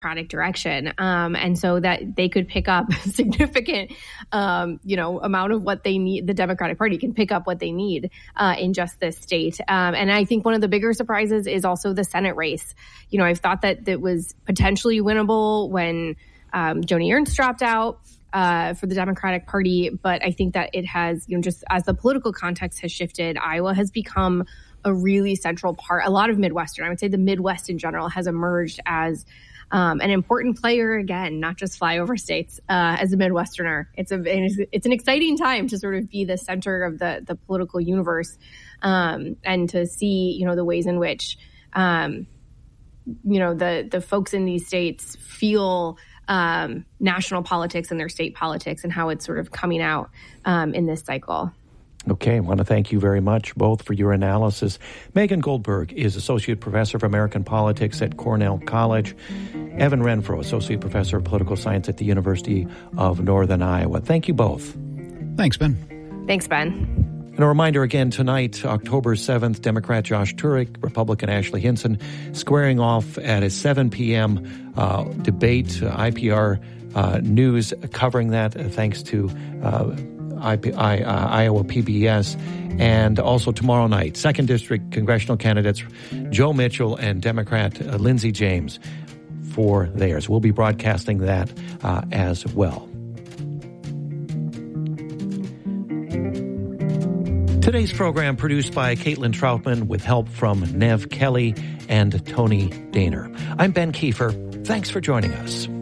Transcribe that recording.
Democratic direction. And so that they could pick up significant, amount of what they need. The Democratic Party can pick up what they need in just this state. And I think one of the bigger surprises is also the Senate race. I've thought that was potentially winnable when Joni Ernst dropped out for the Democratic Party. But I think that it has, just as the political context has shifted, Iowa has become a really central part. A lot of Midwestern, I would say the Midwest in general, has emerged as an important player again, not just flyover states. As a Midwesterner, it's an exciting time to sort of be the center of the political universe, and to see the ways in which the folks in these states feel national politics and their state politics, and how it's sort of coming out in this cycle. Okay, I want to thank you very much both for your analysis. Megan Goldberg is Associate Professor of American Politics at Cornell College. Evan Renfro, Associate Professor of Political Science at the University of Northern Iowa. Thank you both. Thanks, Ben. Thanks, Ben. And a reminder again, tonight, October 7th, Democrat Josh Turek, Republican Ashley Hinson, squaring off at a 7 p.m. Debate, IPR News covering that, thanks to Iowa PBS. And also tomorrow night, 2nd District congressional candidates Joe Mitchell and Democrat Lindsey James for theirs. We'll be broadcasting that as well. Today's program produced by Caitlin Troutman with help from Nev Kelly and Tony Daner. I'm Ben Kiefer. Thanks for joining us.